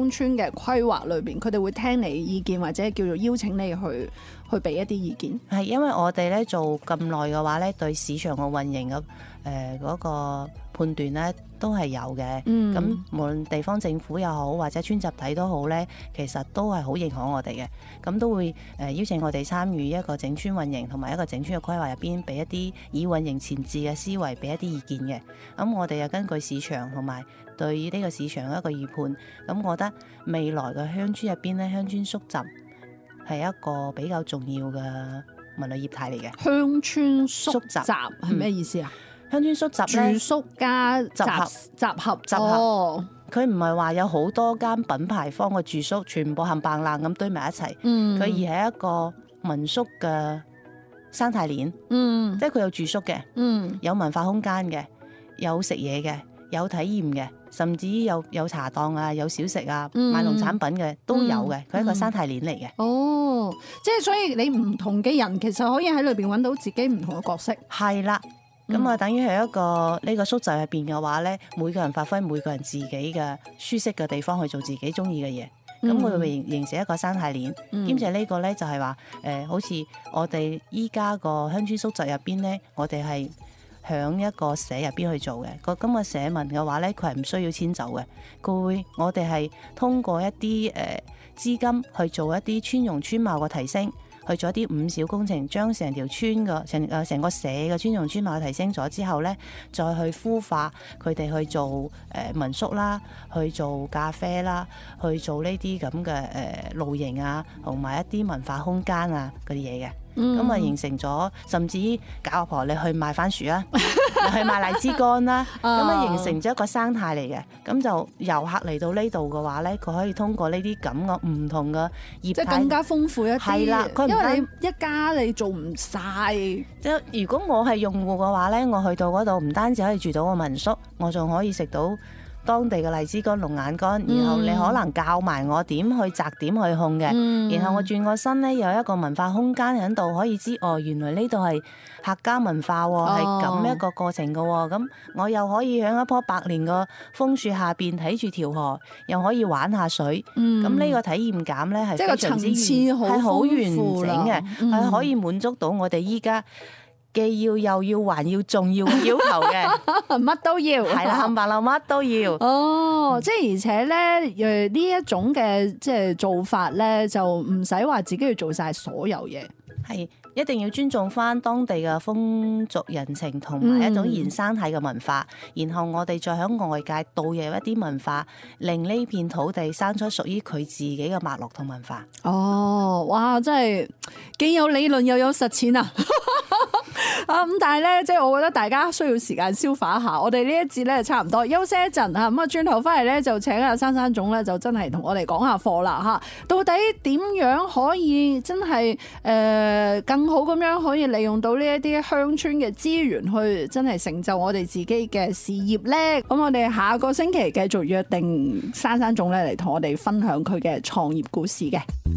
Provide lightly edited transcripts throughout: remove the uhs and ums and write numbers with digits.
鄉村嘅規劃裏邊，佢哋會聽你意見，或者叫做邀請你去俾一啲意見？ 係因為我哋咧做咁耐嘅話咧，對市場嘅運營嘅嗰個判斷咧都係有嘅。咁無論地方政府又好，或者村集體都好咧，其實都係好認可我哋嘅。咁都會邀請我哋參與一個整村運營同埋一個整村嘅規劃入邊，俾一啲以運營前置嘅思維，俾一啲意見嘅。咁我哋又根據市場同埋對呢個市場嘅一個預判，咁我覺得未來嘅鄉村入邊咧，鄉村宿集係一個比較重要嘅文旅業態嚟嘅。 鄉村宿集係咩意思啊？ 鄉村宿集咧， 住宿加集合。哦， 佢唔係話有好多間品牌方嘅住宿全部冚唪唥咁堆埋一齊，佢而係一個民宿嘅生態鏈，即係佢有住宿嘅，有文化空間嘅，有食嘢嘅，有體驗嘅，甚至有茶檔啊，有小食啊，賣農產品嘅都有嘅，佢係一個生態鏈嚟嘅。 哦，即係所以你唔同嘅人其實可以喺裏邊揾到自己唔同嘅角色。 係啦。咁啊，等於係一個呢個宿集入邊嘅話咧，每個人發揮每個人自己嘅舒適嘅地方去做自己中意嘅嘢，咁佢會形成一個生態鏈。兼且呢個咧就係話好似我哋依家個鄉村宿集入邊咧，我哋係響一個社入邊去做嘅。咁個社民嘅話咧，佢係唔需要遷走嘅，我哋係通過一啲資金去做一啲村容村貌嘅提升。去做一啲5小工程，將成條村嘅成個社嘅村容村貌提升咗之後咧，再去孵化佢哋去做民宿啦，去做咖啡啦，去做呢啲咁嘅露營啊，同埋一啲文化空間啊嗰啲嘢嘅。咁啊形成咗，甚至搞阿婆你去賣番薯啦，你去賣荔枝乾啦，咁啊形成咗一個生態嚟嘅。咁就遊客嚟到呢度嘅話咧，佢可以通過呢啲咁嘅唔同嘅業態，即係更加豐富一啲。係啦，因為你一家你做唔晒。 即係如果我係用戶嘅話咧，我去到嗰度唔單止可以住到個民宿，我仲可以食到當地嘅荔枝乾、龍眼乾，然後你可能教埋我點去摘點去烘嘅，然後我轉個身咧有一個文化空間喺度，可以知原來呢度係客家文化喎，係咁一個過程嘅喎，咁我又可以喺一棵百年嘅楓樹下邊睇住條河，又可以玩下水，咁呢個體驗感咧係非常之係好完整嘅，係可以滿足到我哋依家既要又要還要仲要嘅要求嘅， 乜都要， 係啦，冚唪唥乜都要。 即係而且咧，呢一種嘅即係做法咧，就唔使話自己要做晒所有嘢， 係一定要尊重翻當地嘅風俗人情同埋一種原生態嘅文化，然後我哋再喺外界導入一啲文化，令呢片土地生出屬於佢自己嘅脈絡同文化。 哇！真係既有理論又有實踐啊！咁但係咧，即係我覺得大家需要時間消化一下。我哋呢一節咧差唔多休息一陣嚇，咁啊轉頭翻嚟咧就請阿珊總咧就真係同我哋講下課啦嚇。到底點樣可以真係更好咁樣可以利用到呢一啲鄉村嘅資源去真係成就我哋自己嘅事業咧？咁我哋下個星期繼續約定珊總咧嚟同我哋分享佢嘅創業故事嘅。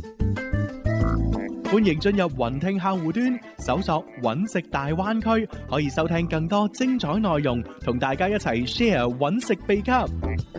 歡迎進入雲聽客戶端，搜索揾食大灣區，可以收聽更多精彩內容，同大家一齊 share 揾食秘笈。